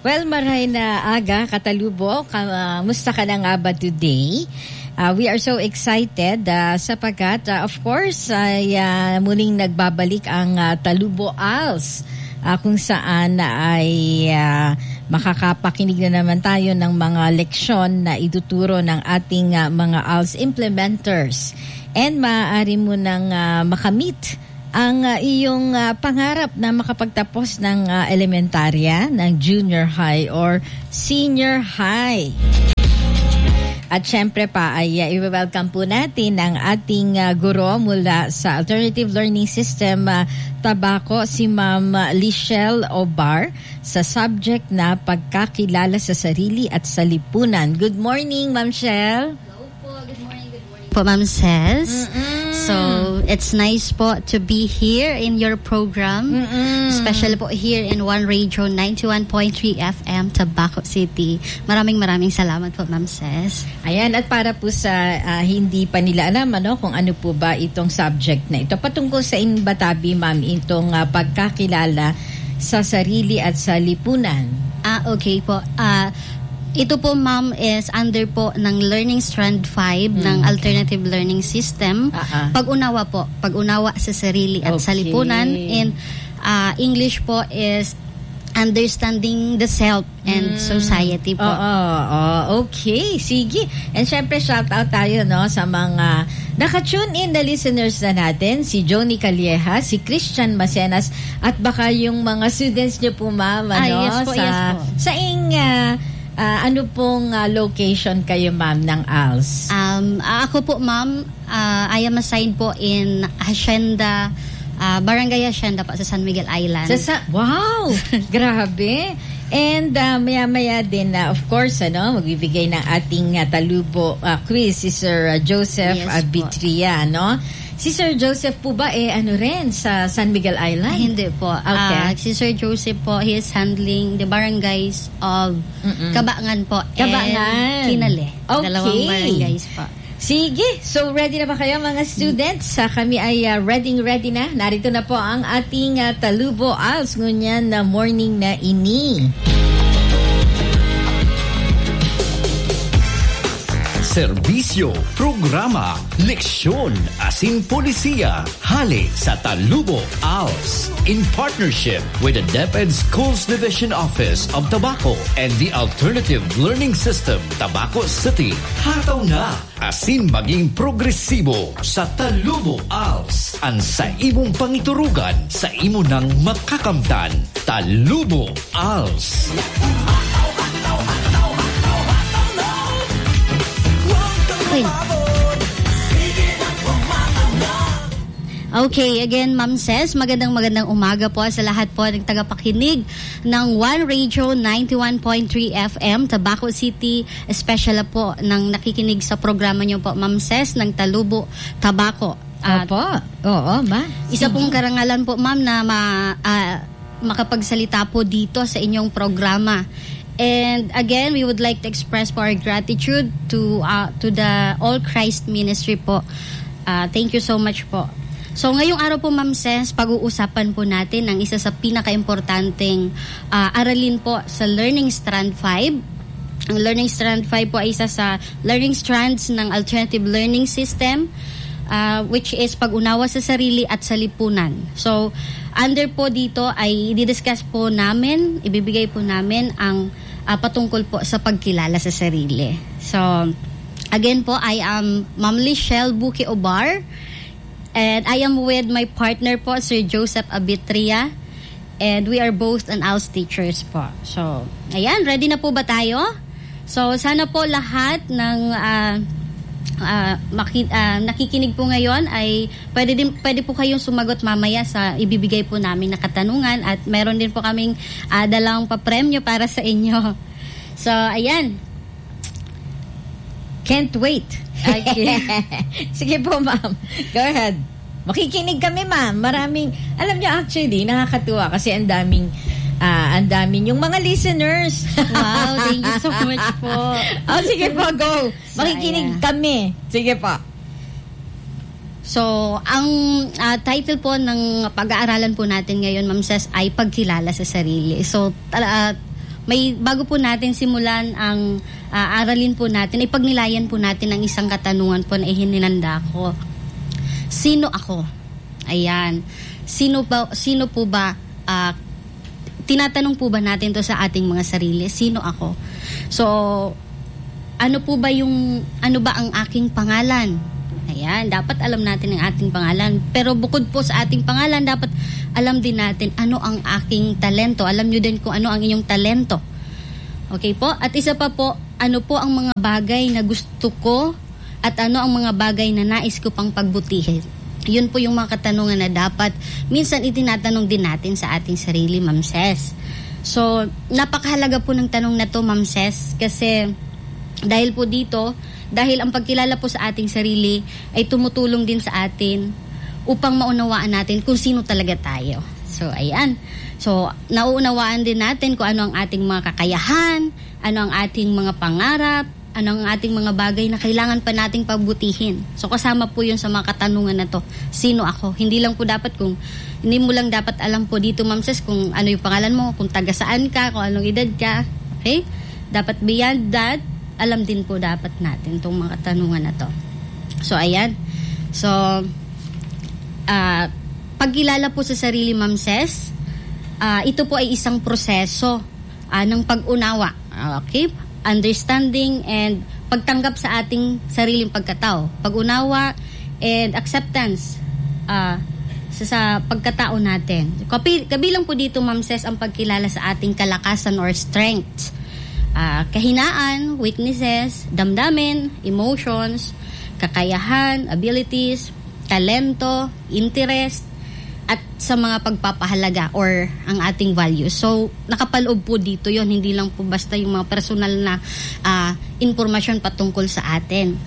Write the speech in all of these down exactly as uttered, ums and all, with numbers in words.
Well, maray na aga, Katalubo, kamusta ka na nga ba today? Uh, we are so excited uh, sapagkat, uh, of course, ay uh, muling nagbabalik ang uh, Talubo A L S uh, kung saan uh, ay uh, makakapakinig na naman tayo ng mga leksyon na ituturo ng ating uh, mga A L S implementers. And maaari mo nang uh, makamit ang uh, iyong uh, pangarap na makapagtapos ng uh, elementarya, ng junior high or senior high. At syempre pa ay uh, i-welcome po natin ang ating uh, guro mula sa Alternative Learning System uh, Tabaco, si Ma'am Lichelle Obar, sa subject na pagkakilala sa sarili at sa lipunan. Good morning, Ma'am Shell. Hello po, good morning, good morning po, Ma'am Says. Mm-mm. So, it's nice po to be here in your program. Mm-mm. Especially po here in One Radio ninety-one point three F M, Tabaco City. Maraming maraming salamat po, Ma'am Ses. Ayan, at para po sa uh, hindi pa nila alam ano, kung ano po ba itong subject na ito. Patungkol sa Inbatabi, Ma'am, itong uh, pagkakilala sa sarili at sa lipunan. Ah, okay po. Ah, uh, Ito po, ma'am, is under po ng Learning Strand five hmm. ng Alternative Learning System. Uh-huh. Pag-unawa po, pag-unawa sa sarili at okay. sa lipunan. And uh, English po is understanding the self and hmm. society po. Oo, oh, okay, sige. And syempre, shout out tayo no, sa mga naka-tune in na listeners na natin, si Joni Calieja, si Christian Macenas, at baka yung mga students niyo po, ma'am, ano, ah, yes po, sa, yes po. sa ing... Uh, Uh, ano pong uh, location kayo, ma'am, ng A L S? Um, ako po, ma'am, uh, I am assigned po in Hacienda, uh, Barangay Hacienda po sa San Miguel Island. Sa, sa, wow! Grabe! And uh, maya-maya din, uh, of course, ano, magbibigay ng ating uh, Talubo uh, quiz si Sir uh, Joseph yes, Abitria, no? Si Sir Joseph po ba, eh, ano rin, sa San Miguel Island? Ay, hindi po. Okay. Uh, si Sir Joseph po, he is handling the barangays of Mm-mm. Kabangan po. Kabangan. And Kinale. Okay. Dalawang barangays po. Sige. So, ready na ba kayo, mga students? Sa kami ay uh, ready, ready na. Narito na po ang ating uh, Talubo A L S ngunyan na morning na ini. Serbisyo, programa, leksyon, asin polisiya, hali sa Talubo A L S. In partnership with the DepEd Schools Division Office of Tabaco and the Alternative Learning System, Tabaco City. Hataw na, asin maging progresibo sa Talubo A L S. Ang sa imong pangiturugan, sa imo nang makakamtan. Talubo A L S. Okay, again, Ma'am Says, magandang magandang umaga po sa lahat po ng tagapakinig ng One Radio ninety-one point three F M, Tabaco City, especially po ng nakikinig sa programa niyo po, Ma'am Says, ng Talubo Tabaco. Uh, Opo, oo, ma. Isa pong karangalan po, Ma'am, na ma, uh, makapagsalita po dito sa inyong programa. And again, we would like to express po our gratitude to uh, to the All Christ Ministry po. Uh, thank you so much po. So ngayong araw po, Ma'am Ses, pag-uusapan po natin ang isa sa pinaka-importanteng uh, aralin po sa Learning Strand five. Ang Learning Strand five po ay isa sa learning strands ng Alternative Learning System, uh, which is pag-unawa sa sarili at sa lipunan. So under po dito ay i-discuss po namin, ibibigay po namin ang uh, patungkol po sa pagkilala sa sarili. So again po, I am Ma'am Lichelle Buki Obar. And I am with my partner po, Sir Joseph Abitria. And we are both an A L S teachers po. So, ayan, ready na po ba tayo? So, sana po lahat ng uh, uh, maki, uh, nakikinig po ngayon ay pwede, din, pwede po kayong sumagot mamaya sa ibibigay po namin na katanungan. At meron din po kaming uh, dalawang papremyo para sa inyo. So, ayan. Can't wait. Okay. Sige po, ma'am. Go ahead. Makikinig kami, ma'am. Maraming, alam niyo actually, nakakatuwa kasi ang daming, uh, ang daming yung mga listeners. Wow, thank you so much po. Oh, sige po, go. Makikinig kami. Sige po. So, ang uh, title po ng pag-aaralan po natin ngayon, Ma'am Ses, ay pagkilala sa sarili. So, uh, may bago po natin simulan ang uh, aralin po natin, ipagnilayan po natin ang isang katanungan po na ihinanda ko. Sino ako? Ayan. Sino ba sino po ba uh, tinatanong po ba natin to sa ating mga sarili? Sino ako? So, ano po ba yung ano ba ang aking pangalan? Ayan, dapat alam natin ang ating pangalan. Pero bukod po sa ating pangalan, dapat alam din natin ano ang aking talento. Alam nyo din kung ano ang inyong talento. Okay po? At isa pa po, ano po ang mga bagay na gusto ko at ano ang mga bagay na nais ko pang pagbutihin. Yun po yung mga katanungan na dapat minsan itinatanong din natin sa ating sarili, Ma'am Ces. So, napakahalaga po ng tanong na to, Ma'am Ces, kasi dahil po dito, dahil ang pagkilala po sa ating sarili ay tumutulong din sa atin upang maunawaan natin kung sino talaga tayo. So, ayan. So, nauunawaan din natin kung ano ang ating mga kakayahan, ano ang ating mga pangarap, ano ang ating mga bagay na kailangan pa nating pagbutihin. So, kasama po yun sa mga katanungan na to. Sino ako? Hindi lang po dapat kung, hindi mo lang dapat alam po dito, Ma'am Ces, kung ano yung pangalan mo, kung taga saan ka, kung anong edad ka. Okay? Dapat beyond that, alam din po dapat natin itong mga katanungan na to. So, ayan. So, uh, pagkilala po sa sarili, Ma'am Ces, uh, ito po ay isang proseso uh, ng pag-unawa. Okay? Understanding and pagtanggap sa ating sariling pagkatao. Pag-unawa and acceptance uh, sa, sa pagkatao natin. Kabilang po dito, Ma'am Ces, ang pagkilala sa ating kalakasan or strengths. Uh, kahinaan, weaknesses, damdamin, emotions, kakayahan, abilities, talento, interest, at sa mga pagpapahalaga or ang ating values. So, nakapaloob po dito yon, hindi lang po basta yung mga personal na uh, informasyon patungkol sa atin.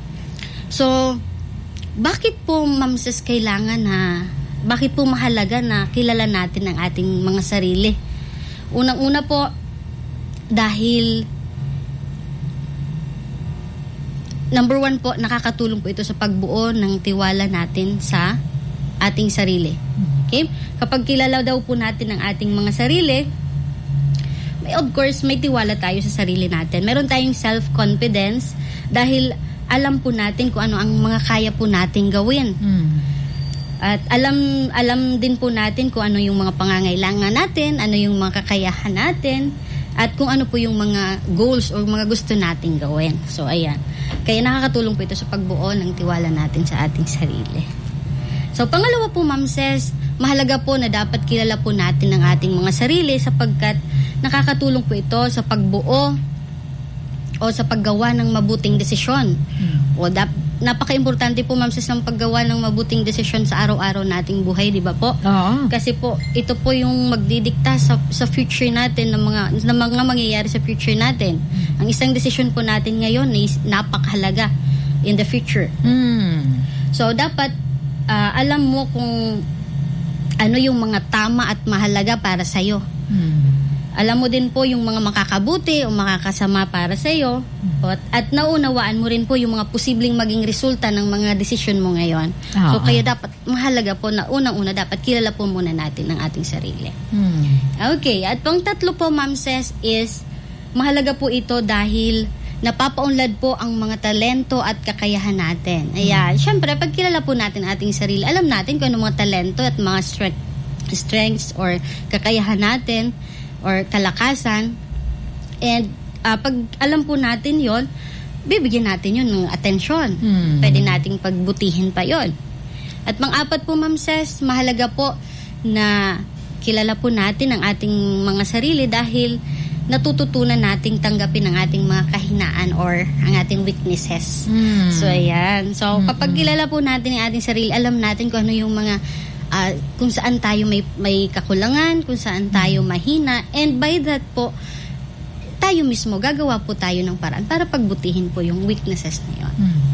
So, bakit po, Ma'am Ces, kailangan na, bakit po mahalaga na kilala natin ang ating mga sarili? Unang-una po, dahil number one po, nakakatulong po ito sa pagbuo ng tiwala natin sa ating sarili. Okay? Kapag kilala daw po natin ang ating mga sarili, may, of course, may tiwala tayo sa sarili natin. Meron tayong self-confidence dahil alam po natin kung ano ang mga kaya po nating gawin. Hmm. At alam alam din po natin kung ano yung mga pangangailangan natin, ano yung mga kakayahan natin, at kung ano po yung mga goals o mga gusto nating gawin. So, ayan. Kaya nakakatulong po ito sa pagbuo ng tiwala natin sa ating sarili. So, pangalawa po, Ma'am Ces, mahalaga po na dapat kilala po natin ang ating mga sarili sapagkat nakakatulong po ito sa pagbuo o sa paggawa ng mabuting desisyon. Hmm. O dap- napaka-importante po, Ma'am Ces, ng paggawa ng mabuting desisyon sa araw-araw nating buhay, di ba po? Oo. Kasi po, ito po yung magdidikta sa, sa future natin, ng mga, ng mga mangyayari sa future natin. Hmm. Ang isang desisyon po natin ngayon is napakahalaga in the future. Hmm. So, dapat uh, alam mo kung ano yung mga tama at mahalaga para sa'yo. Hmm. Alam mo din po yung mga makakabuti o makakasama para sa iyo. At, at naunawaan mo rin po yung mga posibleng maging resulta ng mga desisyon mo ngayon. Oh, so, kaya dapat, mahalaga po na unang-una, dapat kilala po muna natin ang ating sarili. Hmm. Okay. At pang tatlo po, Ma'am Ces, is mahalaga po ito dahil napapaunlad po ang mga talento at kakayahan natin. Ayan. Hmm. Siyempre, pag kilala po natin ating sarili, alam natin kung ano mga talento at mga strength, strengths or kakayahan natin or kalakasan. And uh, pag alam po natin yon, bibigyan natin yun ng atensyon. Hmm. Pwede nating pagbutihin pa yon. At pang-apat po, Ma'am Ces, mahalaga po na kilala po natin ang ating mga sarili dahil natututunan nating tanggapin ang ating mga kahinaan or ang ating weaknesses. Hmm. So, ayan. So, kapag kilala po natin ang ating sarili, alam natin kung ano yung mga Uh, kung saan tayo may, may kakulangan, kung saan tayo mahina, and by that po, tayo mismo, gagawa po tayo ng paraan para pagbutihin po yung weaknesses na yun. Hmm.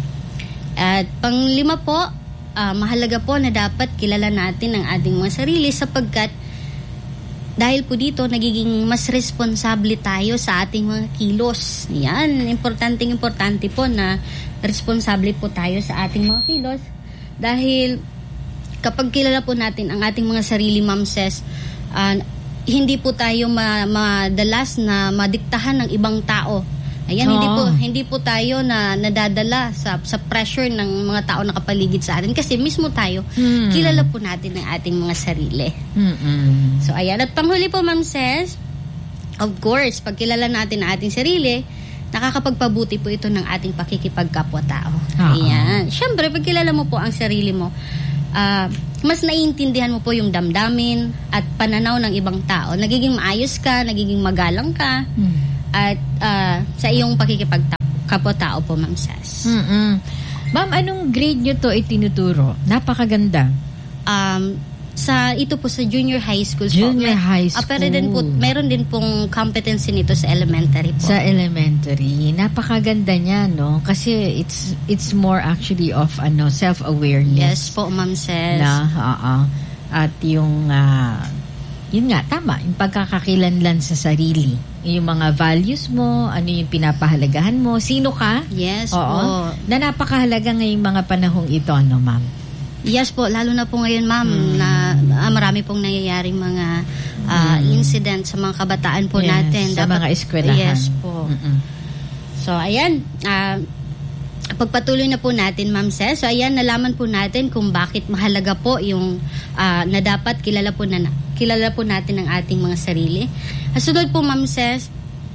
At panglima po, uh, mahalaga po na dapat kilala natin ang ating mga sarili sapagkat dahil po dito, nagiging mas responsable tayo sa ating mga kilos. Yan, importanteng importante po na responsable po tayo sa ating mga kilos dahil kapag kilala po natin ang ating mga sarili, Ma'am Ces, uh, hindi po tayo ma- madalas na madiktahan ng ibang tao. Ayan, Oo. hindi po hindi po tayo na nadadala sa sa pressure ng mga tao na kapaligid sa atin kasi mismo tayo Hmm. kilala po natin ang ating mga sarili. Mm-mm. So ayan, at panghuli po Ma'am Ses, of course, pag kilala natin ang ating sarili, nakakapagpabuti po ito ng ating pakikipagkapwa-tao. Oo. Ayan. Siyempre, pag kilala mo po ang sarili mo, ah, mas naiintindihan mo po yung damdamin at pananaw ng ibang tao. Nagiging maayos ka, nagiging magalang ka, Mm. at ah, sa iyong pakikipagkapwa-tao po, Ma'am Ses. Mm-mm. Ma'am, anong grade nyo to itinuturo? Napakaganda. Um, sa ito po sa junior high school Junior po. high Ah, pero din po, school. meron din pong competency nito sa elementary po. Sa elementary, napakaganda niya, no? Kasi it's it's more actually of ano self-awareness. Yes po, Ma'am Ses. Na, oo. At yung, ah, yun nga, tama, yung pagkakakilanlan sa sarili. Yung mga values mo, ano yung pinapahalagahan mo, sino ka? Yes Oo. po. Na napakahalaga ngayong mga panahong ito, no, ma'am? Yes po, lalo na po ngayon, Ma'am, Mm. na ah, marami pong nangyayaring mga ah, incident sa mga kabataan po Yes, natin. sa mga eskwelahan. Yes po. Mm-mm. So, ayan. ah, pagpatuloy na po natin, Ma'am Ses. So, ayan, nalaman po natin kung bakit mahalaga po yung ah, na dapat kilala po, na, kilala po natin ang ating mga sarili. Kasunod po, Ma'am Ses,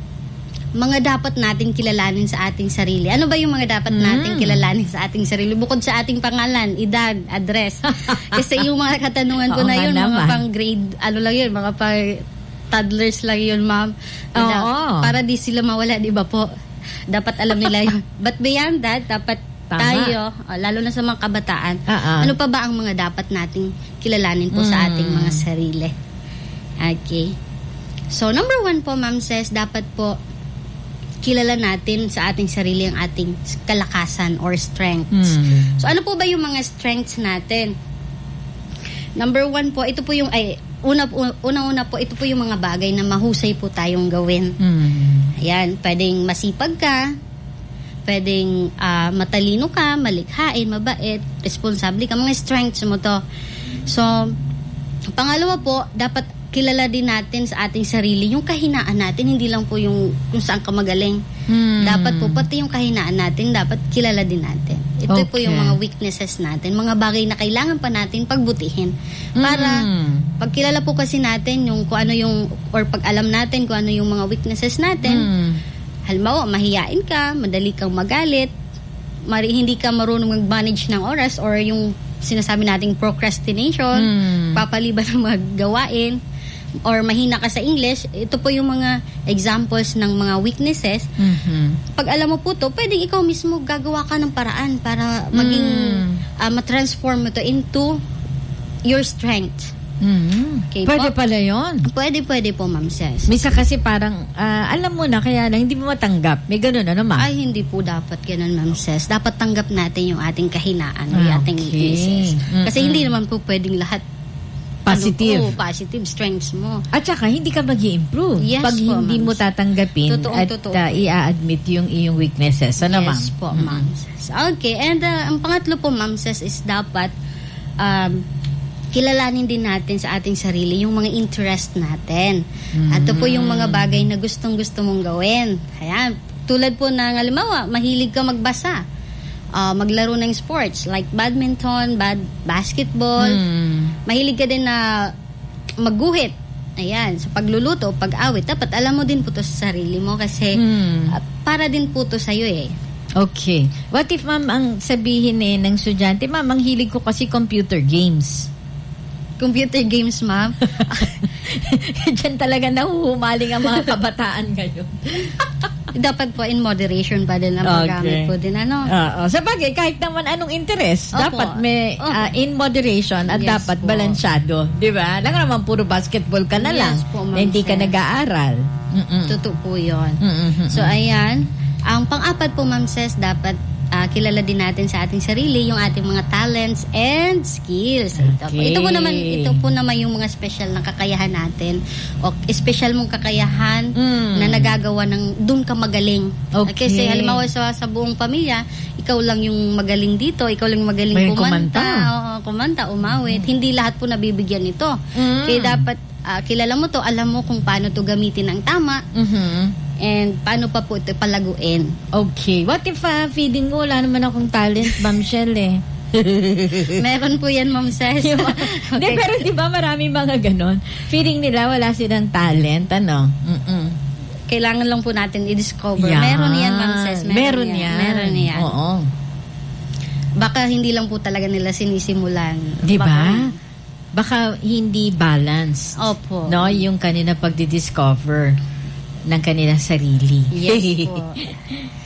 mga dapat natin kilalanin sa ating sarili. Ano ba yung mga dapat Mm. natin kilalanin sa ating sarili? Bukod sa ating pangalan, edad, address. Kasi yung mga katanungan ko Oo na nga yun, mga naman. pang grade, ano lang yun, mga pang toddlers lang yun, Ma'am. Oo. Para di sila mawala, di ba po? Dapat alam nila yun. But beyond that, dapat Tama. tayo, ah, lalo na sa mga kabataan, Ah, ah. ano pa ba ang mga dapat nating kilalanin po sa Mm. ating mga sarili? Okay. So, number one po, Ma'am Ses, dapat po kilala natin sa ating sarili ang ating kalakasan or strengths. Mm. So, ano po ba yung mga strengths natin? Number one po, ito po yung, ay, una, una-una po, ito po yung mga bagay na mahusay po tayong gawin. Mm. Ayan, pwedeng masipag ka, pwedeng ah, matalino ka, malikhain, mabait, responsable ka, mga strengths mo to. So, pangalawa po, dapat kilala din natin sa ating sarili yung kahinaan natin, hindi lang po yung kung saan ka magaling. Mm. Dapat po, pati yung kahinaan natin, dapat kilala din natin. Ito po Okay. yung mga weaknesses natin, mga bagay na kailangan pa natin pagbutihin. Para, Mm. pag kilala po kasi natin yung kung ano yung, or pag alam natin kung ano yung mga weaknesses natin, Mm. halimbawa, mahiyain ka, madali kang magalit, mari, hindi ka marunong mag-manage ng oras, or yung sinasabi nating procrastination, Mm. papaliban ng mga gawain, or mahina ka sa English, ito po yung mga examples ng mga weaknesses. Mhm. Pag alam mo po to, pwedeng ikaw mismo gagawa ka ng paraan para maging Mm. ah, matransform mo to into your strength. Mhm. Okay Pwede po? pala yun. Pwede, pwede po, Ma'am Ses. Misa kasi parang, ah, alam mo na, kaya lang hindi mo matanggap. May ganun, ano, ma'am? Ay, hindi po dapat ganun, Ma'am Ses. Dapat tanggap natin yung ating kahinaan o yung Ah, ating okay. weaknesses. Kasi Mm-mm. hindi naman po pwedeng lahat Positive. Ano po, positive strengths mo. At saka, hindi ka mag-i-improve Yes pag po, hindi ma'am. mo tatanggapin Totoong at totoo. ah, i-admit yung iyong weaknesses. Ano, ma'am? Yes po, Mm-mm. Ma'am Ses. Okay, and uh, ang pangatlo po, Ma'am Ses, is dapat um, kilalanin din natin sa ating sarili yung mga interest natin. At ito po yung mga bagay na gustong-gusto mong gawin. Ayan, tulad po ng, halimbawa, mahilig ka magbasa. Uh, maglaro ng sports like badminton, bad basketball. Mm. Mahilig ka din na magguhit. Ayan, sa pagluluto, pag-awit, dapat alam mo din po to sa sarili mo kasi Mm. uh, para din po to sa'yo eh. Okay. What if, ma'am, ang sabihin eh ng estudyante, ma'am, ang hilig ko kasi computer games. Computer games, ma'am. Diyan talaga nahuhumaling ang mga kabataan ngayon. Dapat po in moderation pa din ang paggamit po din. Ano? Oo. Sa bagay, kahit naman anong interest, Opo. dapat may Opo. ah, in moderation at Yes dapat po. balansyado. Di ba? Lang naman puro basketball ka na Yes lang. po, na ma'am hindi ka Seth. nag-aaral. Mm-mm. Totoo po yun. Mm-mm. So, ayan. Ang pang-apat po, Ma'am Ses, dapat ah, kilala din natin sa ating sarili yung ating mga talents and skills. Ito, po. Okay. ito po naman ito po naman yung mga special na kakayahan natin o special mong kakayahan Mm. na nagagawa ng doon ka magaling. Okay. Kasi halimbawa sa, sa buong pamilya, ikaw lang yung magaling dito, ikaw lang yung magaling May kumanta, kumanta. oo, kumanta, umawit. Hindi lahat po nabibigyan nito. Mm. Kaya dapat ah, kilala mo to, alam mo kung paano to gamitin ng tama, Mhm. and paano pa po ito palaguin. Okay. What if uh, feeling mo, wala naman akong talent, bombshell eh. Meron po yan, Ma'am Ses. Hindi, pero di ba marami mga ganon? Feeling nila wala silang talent, ano? Mm-mm. Kailangan lang po natin i-discover. Yan. Meron yan, Ma'am Ses. Meron, Meron yan. yan. Meron yan. Oo. Baka hindi lang po talaga nila sinisimulan. Di ba? Baka- Baka hindi balance. Opo. No, yung kanina pagdi-discover ng kanilang sarili. Yes po.